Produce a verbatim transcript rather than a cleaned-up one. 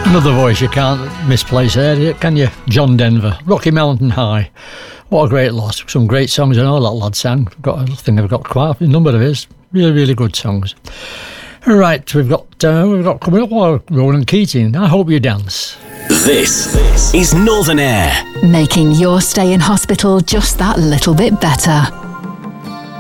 Another voice you can't misplace there, can you? John Denver, Rocky Mountain High. What a great loss. Some great songs, I know that lad sang. Got, I think I've got quite a number of his. Really, really good songs. Right, we've got uh, we've got coming up well, Ronan Keating. I Hope You Dance. This is Northern Air. Making your stay in hospital just that little bit better.